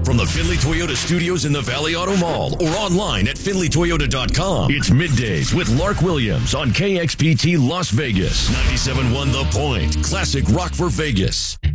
From the Findlay Toyota studios in the Valley Auto Mall or online at FindlayToyota.com. It's Middays with Lark Williams on KXPT Las Vegas. 97.1 The Point. Classic rock for Vegas.